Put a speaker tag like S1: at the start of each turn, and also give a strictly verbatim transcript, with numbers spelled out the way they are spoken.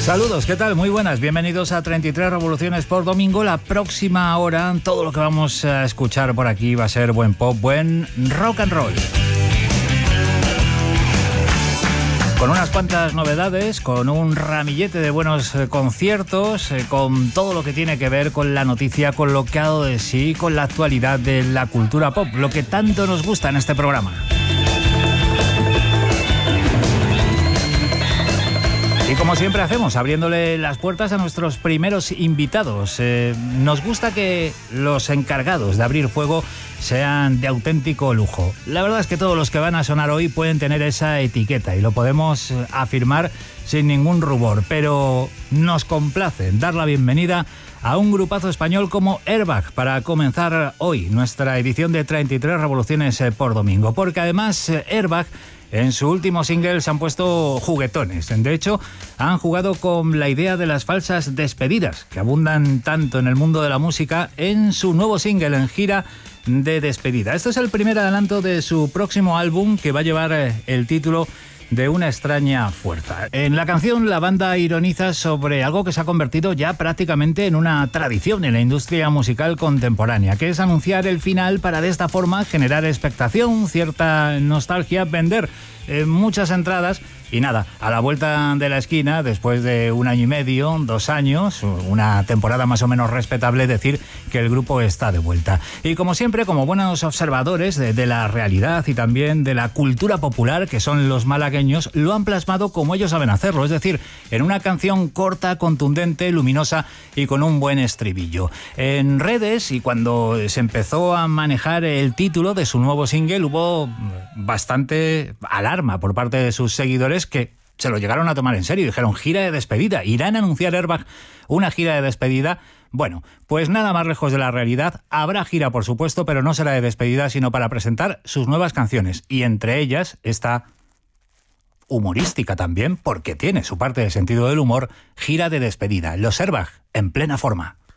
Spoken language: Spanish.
S1: Saludos, ¿qué tal? Muy buenas, bienvenidos a treinta y tres Revoluciones por Domingo. La próxima hora, todo lo que vamos a escuchar por aquí va a ser buen pop, buen rock and roll. Con unas cuantas novedades, con un ramillete de buenos eh, conciertos, eh, con todo lo que tiene que ver con la noticia, con lo que ha dado de sí, con la actualidad de la cultura pop, lo que tanto nos gusta en este programa. Y como siempre hacemos, abriéndole las puertas a nuestros primeros invitados. Eh, nos gusta que los encargados de abrir fuego sean de auténtico lujo. La verdad es que todos los que van a sonar hoy pueden tener esa etiqueta y lo podemos afirmar sin ningún rubor, pero nos complace dar la bienvenida a un grupazo español como Airbag para comenzar hoy nuestra edición de treinta y tres Revoluciones por Domingo, porque además Airbag en su último single se han puesto juguetones. De hecho, han jugado con la idea de las falsas despedidas, que abundan tanto en el mundo de la música, en su nuevo single en gira de despedida. Este es el primer adelanto de su próximo álbum, que va a llevar el título de Una extraña fuerza. En la canción, la banda ironiza sobre algo que se ha convertido ya prácticamente en una tradición en la industria musical contemporánea, que es anunciar el final para de esta forma generar expectación, cierta nostalgia, vender eh, muchas entradas y nada, a la vuelta de la esquina, después de un año y medio, dos años, una temporada más o menos respetable, decir que el grupo está de vuelta. Y como siempre, como buenos observadores de, de la realidad y también de la cultura popular, que son los malagueños, lo han plasmado como ellos saben hacerlo, es decir, en una canción corta, contundente, luminosa y con un buen estribillo. En redes, y cuando se empezó a manejar el título de su nuevo single, hubo bastante alarma por parte de sus seguidores, que se lo llegaron a tomar en serio. Dijeron, gira de despedida, ¿irán a anunciar Airbag una gira de despedida? Bueno, pues nada más lejos de la realidad. Habrá gira, por supuesto, pero no será de despedida, sino para presentar sus nuevas canciones, y entre ellas está humorística también, porque tiene su parte de sentido del humor, gira de despedida. Los Airbag en plena forma.